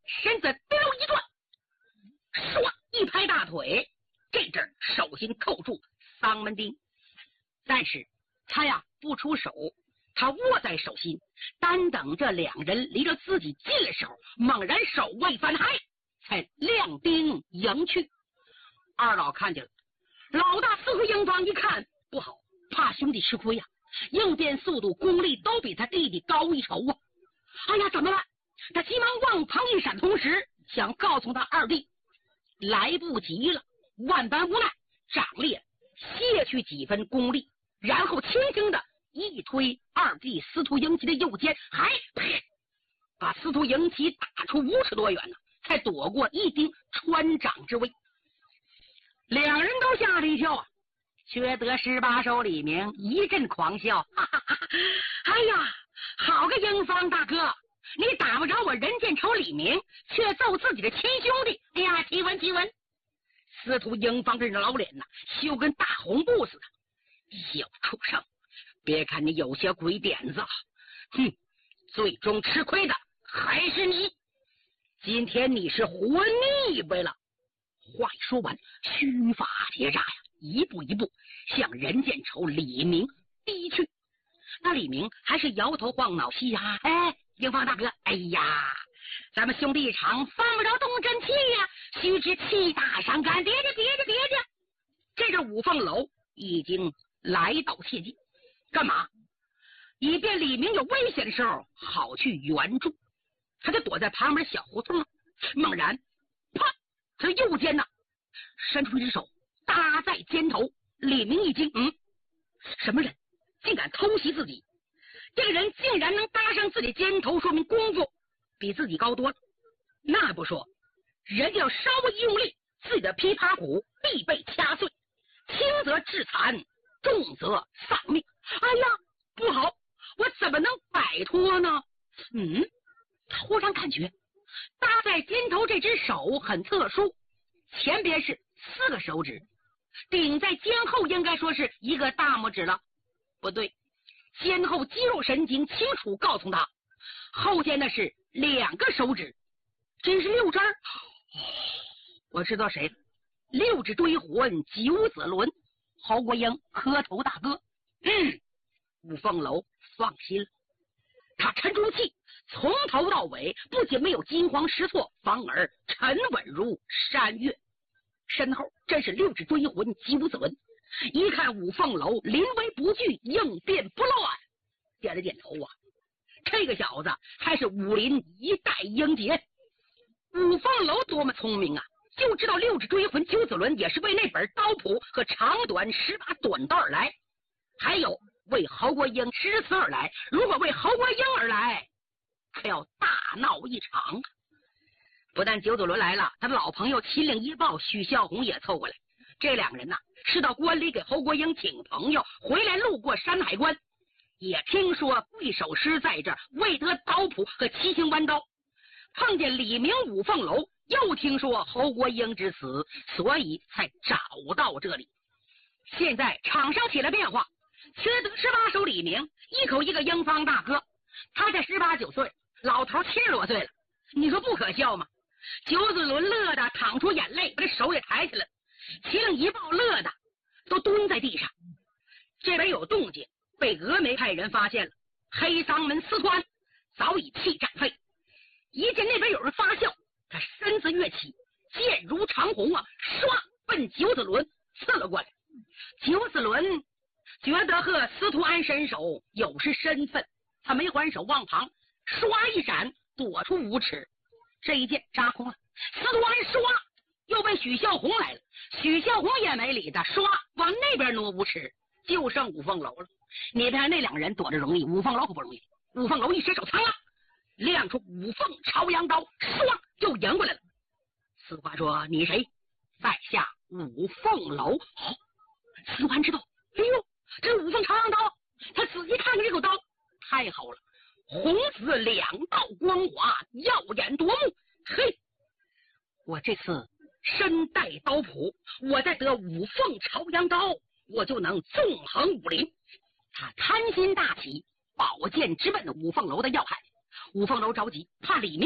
身子滴溜一转，唰一拍大腿，这阵手心扣住丧门钉，但是他呀不出手，他握在手心，单等着两人离着自己近的时候，猛然手未翻开，才亮钉迎去。二老看见了，老大司徒英方一看不好，怕兄弟吃亏呀，应变速度功力都比他弟弟高一筹啊！哎呀，怎么办？他急忙往旁一闪，同时想告诉他二弟，来不及了，万般无奈，掌裂卸去几分功力，然后轻轻的一推二弟司徒英吉的右肩，还呸，把司徒英吉打出5尺多远呢，才躲过一钉穿掌之危。两人都吓了一跳啊！缺德18手李明一阵狂笑，哈哈哈！哎呀，好个英方大哥，你打不着我人见愁李明，却揍自己的亲兄弟！哎呀，奇闻奇闻！司徒英方这老脸呐，羞跟大红布似的。小畜生，别看你有些鬼点子，哼，最终吃亏的还是你。今天你是活腻歪了。话一说完，须发结扎呀，一步一步向人见愁李明逼去。那李明还是摇头晃脑嘻呀，哎，英方大哥，哎呀，咱们兄弟一场犯不着动真气呀，须知气大伤肝，别介。这阵五凤楼已经来到切近，干嘛？以便李明有危险的时候好去援助。他就躲在旁边小胡同，猛然啪，他右肩伸出一只手搭在肩头。李明一惊，什么人竟敢偷袭自己？这个人竟然能搭上自己肩头，说明功夫比自己高多了。那不说，人家要稍微一用力，自己的琵琶骨必被掐碎，轻则致残，重则丧命。哎呀，不好，我怎么能摆脱呢？突然感觉搭在肩头这只手很特殊，前边是4个手指，顶在肩后应该说是一个大拇指了。不对，肩后肌肉神经清楚告诉他，后肩的是2个手指，真是6针。我知道谁了，6指追魂九子轮，侯国英磕头大哥。五凤楼放心了，他沉住气，从头到尾不仅没有惊慌失措，反而沉稳如山岳。身后真是6指追魂九子轮，一看五凤楼临危不惧，应变不乱，点了点头啊，这个小子还是武林一代英杰。五凤楼多么聪明啊，就知道6指追魂九子轮也是为那本刀谱和长短10把短刀而来，还有为侯国英诗词而来。如果为侯国英而来，可要大闹一场。不但九子轮来了，他的老朋友秦岭一豹许孝宏也凑过来。这2个人是到关里给侯国英请朋友，回来路过山海关，也听说贵守师在这儿未得刀谱和七星弯刀，碰见李明五凤楼，又听说侯国英之死，所以才找到这里。现在场上起了变化，缺德18手李明一口一个英方大哥，他才18、19岁，老头70多岁了，你说不可笑吗？九子轮乐得淌出眼泪，把这手也抬起来了。秦岭一豹乐得都蹲在地上。这边有动静，被峨眉派人发现了。黑桑门司徒安早已气战废，一见那边有人发笑，他身子跃起，剑如长虹唰奔九子轮刺了过来。九子轮觉得和司徒安身手有失身份，他没还手，往旁唰一闪，躲出5尺。这一剑扎空了，司徒安唰又被许孝宏来了，许孝宏也没理他，唰往那边挪5尺，就剩五凤楼了。你看那2个人躲着容易，五凤楼可不容易。五凤楼一伸手，苍亮出五凤朝阳刀，唰又迎过来了。司徒安说：“你谁？”在下五凤楼。司徒安知道，哎呦，这五凤朝阳刀，他仔细看看这口刀，太好了，红紫2道光华，耀眼夺目。嘿，我这次身带刀谱，我再得五凤朝阳刀，我就能纵横武林。他贪心大起，宝剑直奔五凤楼的要害。五凤楼着急，怕李明失手，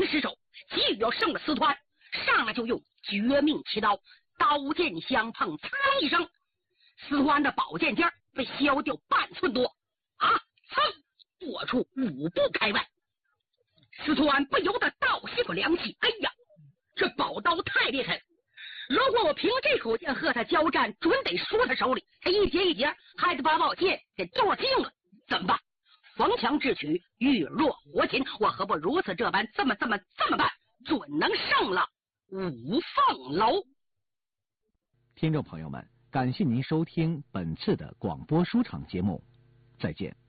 急于要胜了司团，上来就用绝命奇刀，刀剑相碰，噌一声，司团的宝剑尖被削掉半寸多，剁出5步开外。司徒安不由得倒吸口凉气，哎呀，这宝刀太厉害了！如果我凭这口剑和他交战，准得输他手里。他一节一节还得把宝剑给剁净了，怎么办？逢强智取，遇弱活擒，我何不如此这般，这么办，准能胜了五凤楼。 听众朋友们，感谢您收听本次的广播书场节目，再见。